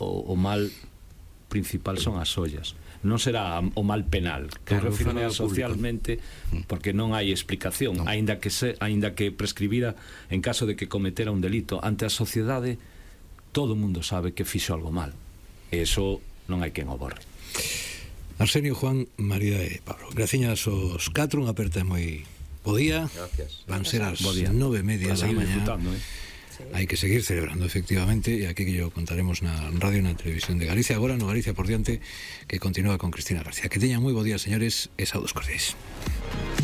o mal principal son as ollas. Non será o mal penal, que refirme socialmente, porque non hai explicación, aínda que prescribira en caso de que cometera un delito. Ante a sociedade, todo o mundo sabe que fixo algo mal, e iso non hai quen o borre. Arsenio, Juan, María e Pablo, graciñas aos 4, unha aperta moi bo día. Van ser as 9:30 da mañá. Hai que seguir celebrando, efectivamente, e aquí que yo contaremos na radio e na televisión de Galicia. Agora no Galicia por diante, que continúa con Cristina García. Que teñan moi bo día, señores, e saudos cordiais.